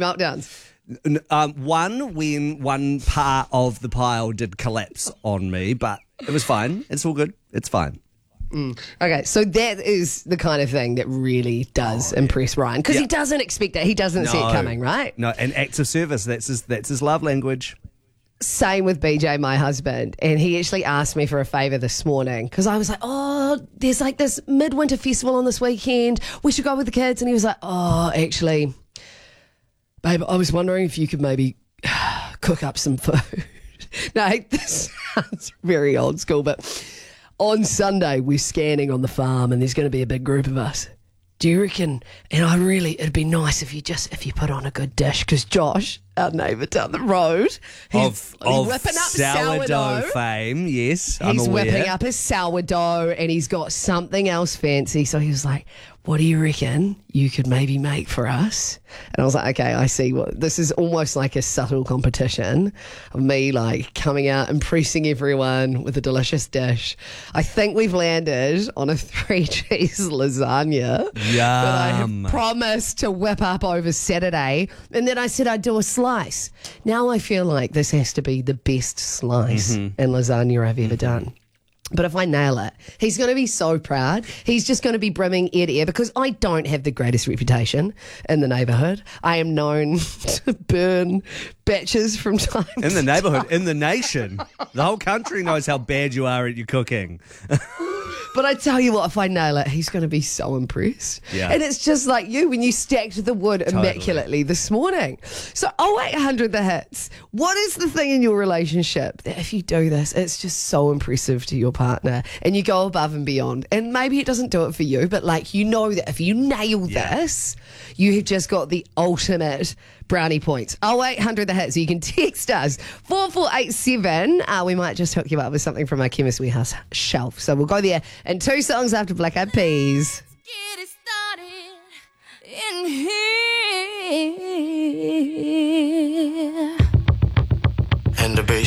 meltdowns? One when one part of the pile did collapse on me, but it was fine. It's all good. It's fine. Okay, so that is the kind of thing that really does impress Ryan because he doesn't expect it. He doesn't see it coming, right? No, and acts of service, that's his love language. Same with BJ, my husband, and he actually asked me for a favour this morning because I was like, there's like this midwinter festival on this weekend. We should go with the kids. And he was like, actually, babe, I was wondering if you could maybe cook up some food. No, this sounds very old school, but on Sunday we're scanning on the farm and there's going to be a big group of us. Do you reckon? And it'd be nice if you put on a good dish because Josh, our neighbour down the road, he's whipping up sourdough fame. Yes, he's whipping up his sourdough and he's got something else fancy. So he was like, "What do you reckon you could maybe make for us?" And I was like, "Okay, I see what this is. Almost like a subtle competition of me like coming out impressing everyone with a delicious dish." I think we've landed on a 3-cheese lasagna that I have promised to whip up over Saturday, and then I said I'd do a slice. Now I feel like this has to be the best slice and lasagna I've ever done. But if I nail it, he's going to be so proud. He's just going to be brimming ear to ear because I don't have the greatest reputation in the neighbourhood. I am known to burn batches from time to time. In the neighbourhood, in the nation. The whole country knows how bad you are at your cooking. But I tell you what, if I nail it, he's going to be so impressed. Yeah. And it's just like you when you stacked the wood immaculately this morning. So 0800 the hits. What is the thing in your relationship that if you do this, it's just so impressive to your partner and you go above and beyond? And maybe it doesn't do it for you, but like you know that if you nail this, you have just got the ultimate brownie points. 0800 the hits. So you can text us 4487. We might just hook you up with something from our Chemist Warehouse shelf. So we'll go there in 2 songs after Black Eyed Peas. Get it started in here.